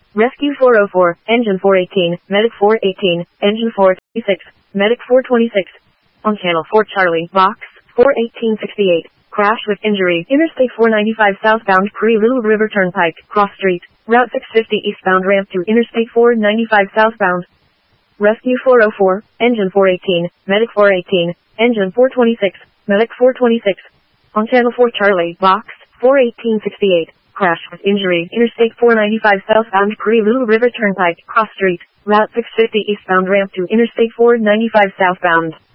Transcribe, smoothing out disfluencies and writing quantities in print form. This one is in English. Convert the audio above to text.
Rescue 404, Engine 418, Medic 418, Engine 426, Medic 426. On Channel 4 Charlie, Box 41868. Crash with injury. Interstate 495 southbound Pre-Little River Turnpike, Cross Street. Route 650 eastbound ramp to Interstate 495 southbound. Rescue 404, Engine 418, Medic 418, Engine 426, Medic 426. On Channel 4 Charlie, Box 41868. Crash with injury. Interstate 495 southbound Pre-Little River Turnpike, Cross Street. Route 650 eastbound ramp to Interstate 495 southbound.